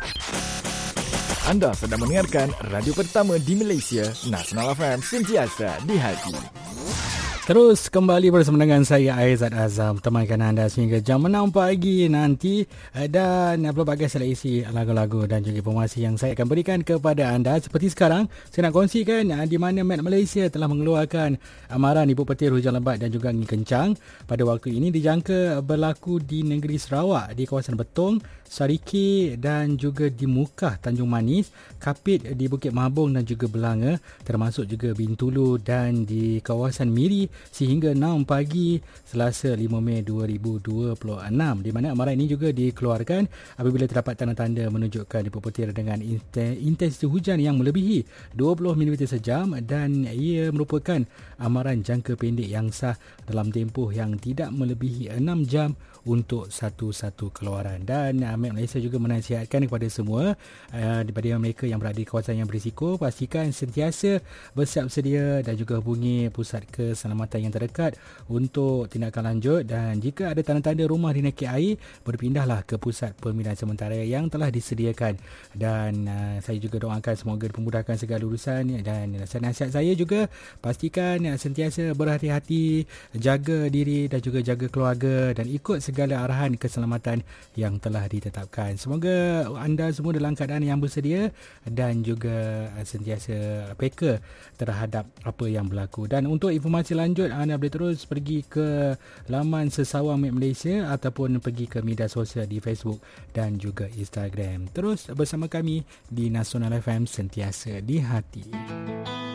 Anda sedang mendengarkan radio pertama di Malaysia, Nasional FM, sentiasa di hati. Terus kembali bersama dengan saya Aizat Azam, temankan anda sehingga jam 6 pagi nanti, dan pelbagai seleksi lagu-lagu dan juga informasi yang saya akan berikan kepada anda. Seperti sekarang saya nak kongsikan di mana Met Malaysia telah mengeluarkan amaran ibu petir hujan lebat dan juga angin kencang. Pada waktu ini dijangka berlaku di negeri Sarawak, di kawasan Betong, Sariki dan juga di Mukah, Tanjung Manis, Kapit di Bukit Mabung dan juga Belanga, termasuk juga Bintulu dan di kawasan Miri sehingga 6 pagi Selasa 5 Mei 2026, di mana amaran ini juga dikeluarkan apabila terdapat tanda-tanda menunjukkan ibu petir dengan intensitas hujan yang melebihi 20 mm sejam, dan ia merupakan amaran jangka pendek yang sah dalam tempoh yang tidak melebihi 6 jam untuk satu-satu keluaran. Dan Met Malaysia juga menasihatkan kepada semua daripada mereka yang berada di kawasan yang berisiko, pastikan sentiasa bersiap sedia dan juga hubungi pusat keselamatan yang terdekat untuk tindakan lanjut, dan jika ada tanda-tanda rumah dinaki air, berpindahlah ke pusat pemindahan sementara yang telah disediakan. Dan saya juga doakan semoga dimudahkan segala urusan, dan nasihat saya juga pastikan sentiasa berhati-hati, jaga diri dan juga jaga keluarga dan ikut segala arahan keselamatan yang telah ditetapkan. Semoga anda semua dalam keadaan yang bersedia dan juga sentiasa peka terhadap apa yang berlaku. Dan untuk informasi lanjut, anda boleh terus pergi ke laman Sesawang Met Malaysia ataupun pergi ke media sosial di Facebook dan juga Instagram. Terus bersama kami di Nasional FM, sentiasa di hati.